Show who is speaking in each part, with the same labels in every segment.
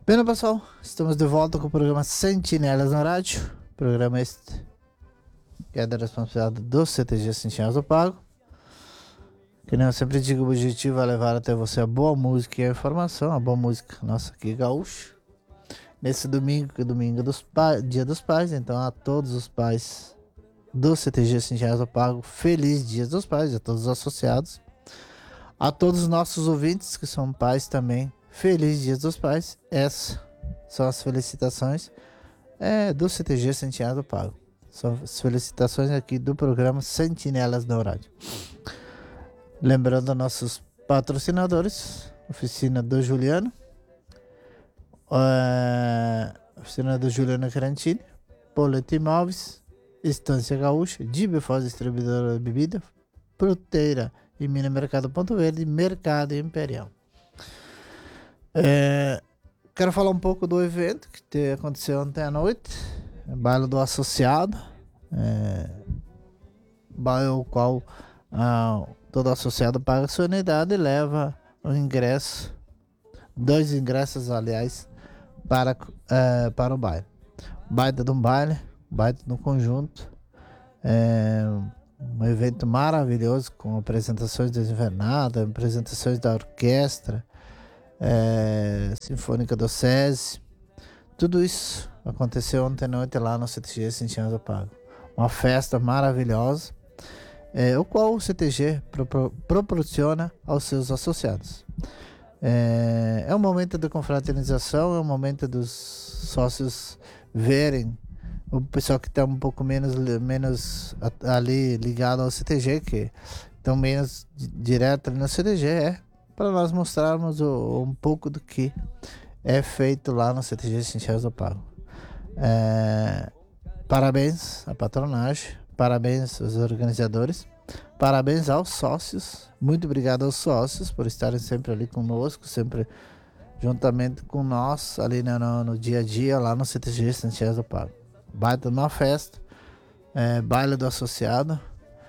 Speaker 1: Bem, pessoal, estamos de volta com o programa Sentinelas no Rádio. Programa este que é da responsabilidade do CTG Sentinelas do Pago. Que nem eu sempre digo, o objetivo é levar até você a boa música e a informação, a boa música nossa aqui gaúcho. Nesse domingo, que é domingo dos Dia dos Pais, então a todos os pais do CTG Sentinelas do Pago, feliz Dia dos Pais, a todos os associados. A todos os nossos ouvintes que são pais também, feliz Dia dos Pais. Essas são as felicitações do CTG Sentinelas do Pago. São as felicitações aqui do programa Sentinelas no Rádio. Lembrando nossos patrocinadores, Oficina do Juliano, Oficina do Juliano Crantini, Poleta Imóveis, Estância Gaúcha, Dibefós Distribuidora de Bebida, Fruteira e Mina Mercado Ponto Verde, Mercado Imperial. Quero falar um pouco do evento que aconteceu ontem à noite, baile do associado, baile ao qual todo associado paga sua unidade e leva o ingresso, 2 ingressos aliás, para o baile. Baita de um baile, baita de um conjunto, um evento maravilhoso com apresentações da Invernada, apresentações da orquestra Sinfônica do SESI. Tudo isso aconteceu ontem à noite lá no CTG Sentinelas do Pago. Uma festa maravilhosa, o qual o CTG proporciona aos seus associados. É um momento de confraternização, é um momento dos sócios verem o pessoal que está um pouco menos ali ligado ao CTG, que estão menos direto ali no CTG, para nós mostrarmos um pouco do que é feito lá no CTG Sentinelas do Pago. Parabéns à patronagem, parabéns aos organizadores, parabéns aos sócios, muito obrigado aos sócios por estarem sempre ali conosco, sempre juntamente com nós ali no dia a dia lá no CTG Sentinelas do Pago. Baita numa festa, baile do associado,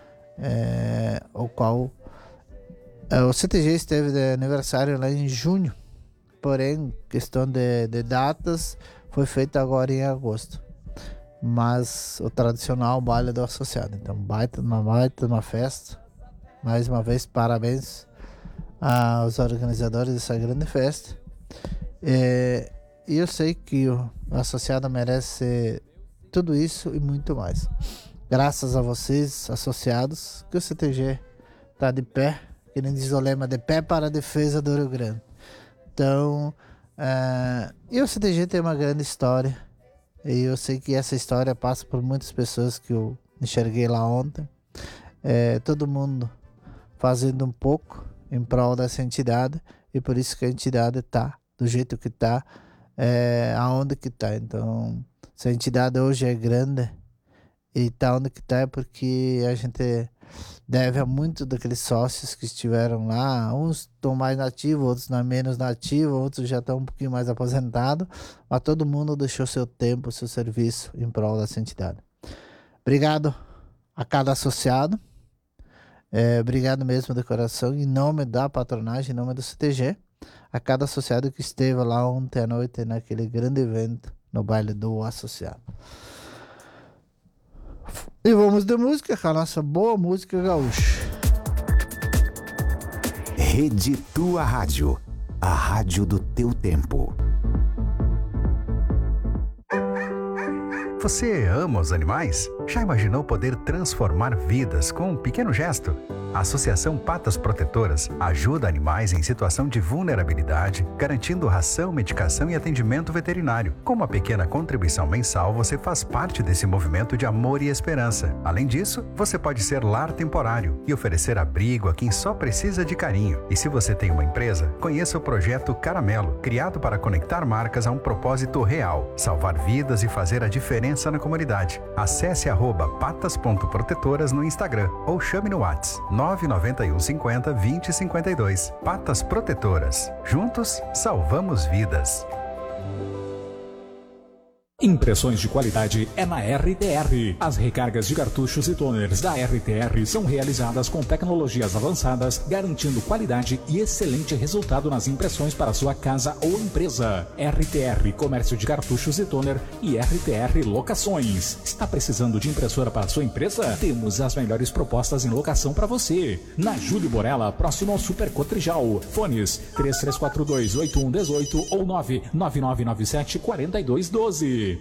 Speaker 1: o qual o CTG esteve de aniversário lá em junho, porém questão de datas foi feita agora em agosto. Mas o tradicional baile do associado. Então, baita uma festa. Mais uma vez, parabéns aos organizadores dessa grande festa. E eu sei que o associado merece tudo isso e muito mais. Graças a vocês, associados, que o CTG está de pé, que nem diz o lema, de pé para a defesa do Rio Grande. Então, e o CTG tem uma grande história. E eu sei que essa história passa por muitas pessoas que eu enxerguei lá ontem. Todo mundo fazendo um pouco em prol dessa entidade. E por isso que a entidade está do jeito que está, aonde que está. Então, se a entidade hoje é grande e está onde que está, é porque a gente deve a muito daqueles sócios que estiveram lá. Uns estão mais nativos, outros não menos nativos, outros já estão um pouquinho mais aposentados, mas todo mundo deixou seu tempo, seu serviço em prol dessa entidade. Obrigado a cada associado, obrigado mesmo de coração, em nome da patronagem, em nome do CTG, a cada associado que esteve lá ontem à noite naquele grande evento no baile do associado. E vamos de música, com a nossa boa música gaúcha.
Speaker 2: Rede Tua Rádio, a rádio do teu tempo. Você ama os animais? Já imaginou poder transformar vidas com um pequeno gesto? A Associação Patas Protetoras ajuda animais em situação de vulnerabilidade, garantindo ração, medicação e atendimento veterinário. Com uma pequena contribuição mensal, você faz parte desse movimento de amor e esperança. Além disso, você pode ser lar temporário e oferecer abrigo a quem só precisa de carinho. E se você tem uma empresa, conheça o projeto Caramelo, criado para conectar marcas a um propósito real, salvar vidas e fazer a diferença na comunidade. Acesse @patas.protetoras no Instagram ou chame no WhatsApp 991 50 20 52. Patas Protetoras. Juntos, salvamos vidas.
Speaker 3: Impressões de qualidade é na RTR. As recargas de cartuchos e toners da RTR são realizadas com tecnologias avançadas, garantindo qualidade e excelente resultado nas impressões para sua casa ou empresa. RTR Comércio de Cartuchos e Toner e RTR Locações. Está precisando de impressora para sua empresa? Temos as melhores propostas em locação para você. Na Júlio Borella, próximo ao Super Cotrijal. Fones 3342-8118 ou 99997-4212.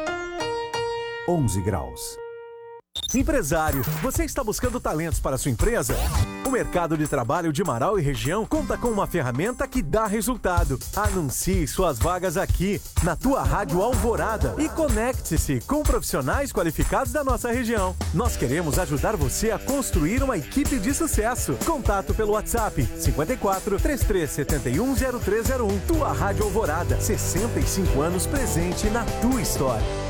Speaker 4: 11 graus. Empresário, você está buscando talentos para sua empresa? O mercado de trabalho de Marau e região conta com uma ferramenta que dá resultado. Anuncie suas vagas aqui, na tua Rádio Alvorada, e conecte-se com profissionais qualificados da nossa região. Nós queremos ajudar você a construir uma equipe de sucesso. Contato pelo WhatsApp 54 3371 0301. Tua Rádio Alvorada, 65 anos presente na tua história.